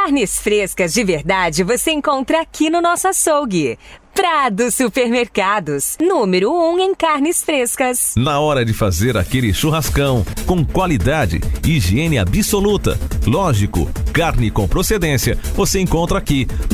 Carnes frescas de verdade você encontra aqui no nosso açougue. Prado Supermercados, número 1 em carnes frescas. Na hora de fazer aquele churrascão, com qualidade, higiene absoluta, lógico, carne com procedência, você encontra aqui